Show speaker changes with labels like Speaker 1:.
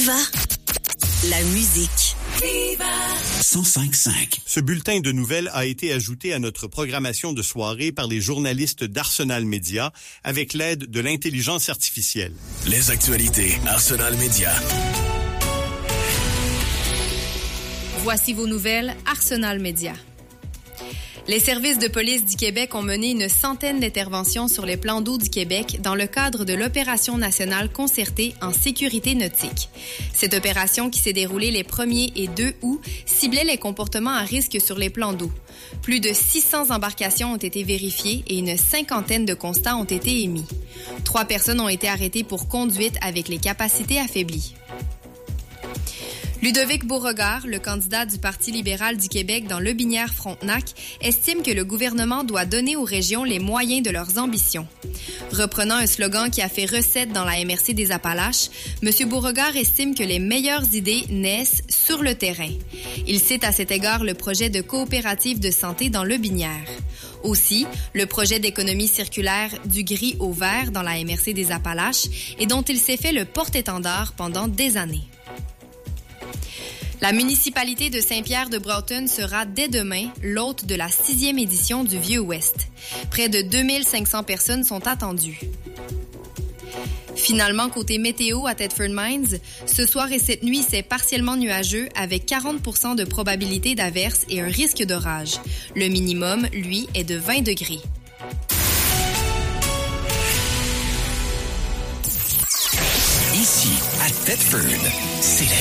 Speaker 1: Viva la musique.
Speaker 2: Viva 105.5.
Speaker 3: Ce bulletin de nouvelles a été ajouté à notre programmation de soirée par les journalistes d'Arsenal Média avec l'aide de l'intelligence artificielle.
Speaker 2: Les actualités Arsenal Média.
Speaker 4: Voici vos nouvelles Arsenal Média. Les services de police du Québec ont mené une centaine d'interventions sur les plans d'eau du Québec dans le cadre de l'opération nationale concertée en sécurité nautique. Cette opération, qui s'est déroulée les 1er et 2 août, ciblait les comportements à risque sur les plans d'eau. Plus de 600 embarcations ont été vérifiées et une cinquantaine de constats ont été émis. 3 personnes ont été arrêtées pour conduite avec les capacités affaiblies. Ludovic Beauregard, le candidat du Parti libéral du Québec dans Lobinière-Frontenac, estime que le gouvernement doit donner aux régions les moyens de leurs ambitions. Reprenant un slogan qui a fait recette dans la MRC des Appalaches, M. Beauregard estime que les meilleures idées naissent sur le terrain. Il cite à cet égard le projet de coopérative de santé dans Lobinière. Aussi, le projet d'économie circulaire du gris au vert dans la MRC des Appalaches et dont il s'est fait le porte-étendard pendant des années. La municipalité de Saint-Pierre-de-Broughton sera dès demain l'hôte de la 6e édition du Vieux-Ouest. Près de 2500 personnes sont attendues. Finalement, côté météo à Thetford Mines, ce soir et cette nuit, c'est partiellement nuageux avec 40% de probabilité d'averse et un risque d'orage. Le minimum, lui, est de 20 degrés.
Speaker 2: Ici, à Thetford, c'est la